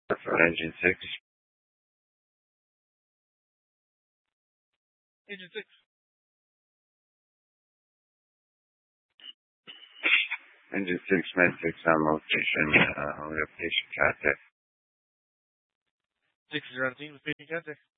For engine 6. Engine 6. Engine 6, Med 6 on location. We have patient contact. 6 is on the team with patient contact.